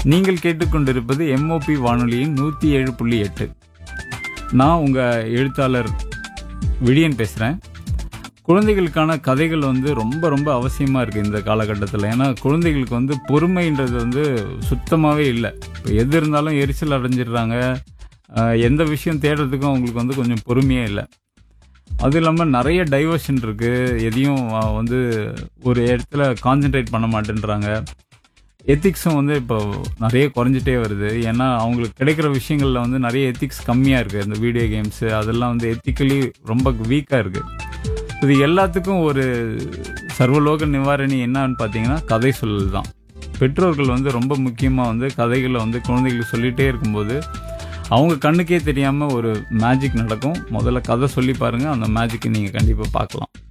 நீங்கள் கேட்டுக்கொண்டிருப்பது எம்ஓபி வானொலியின் 107.8. நான் உங்கள் எழுத்தாளர் விடியன் பேசுகிறேன். குழந்தைகளுக்கான கதைகள் ரொம்ப ரொம்ப அவசியமாக இருக்குது இந்த காலகட்டத்தில். ஏன்னா குழந்தைகளுக்கு பொறுமைன்றது சுத்தமாகவே இல்லை. இப்போ எது இருந்தாலும் எரிச்சல் அடைஞ்சிடுறாங்க. எந்த விஷயம் தேடுறதுக்கும் அவங்களுக்கு கொஞ்சம் பொறுமையே இல்லை. அது இல்லாமல் நிறைய டைவர்ஷன் இருக்குது. எதையும் ஒரு இடத்துல கான்சென்ட்ரேட் பண்ண மாட்டேன்றாங்க. எத்திக்ஸும் இப்போ நிறைய குறைஞ்சிட்டே வருது. ஏன்னா அவங்களுக்கு கிடைக்கிற விஷயங்களில் நிறைய எத்திக்ஸ் கம்மியாக இருக்குது. இந்த வீடியோ கேம்ஸு அதெல்லாம் எத்திக்கலி ரொம்ப வீக்காக இருக்குது. இது எல்லாத்துக்கும் ஒரு சர்வலோக நிவாரணி என்னன்னு பார்த்தீங்கன்னா கதை சொல்லல் தான். பெற்றோர்கள் ரொம்ப முக்கியமாக கதைகளை குழந்தைகளுக்கு சொல்லிகிட்டே இருக்கும்போது அவங்க கண்ணுக்கே தெரியாமல் ஒரு மேஜிக் நடக்கும். முதல்ல கதை சொல்லி பாருங்கள், அந்த மேஜிக்கை நீங்கள் கண்டிப்பாக பார்க்கலாம்.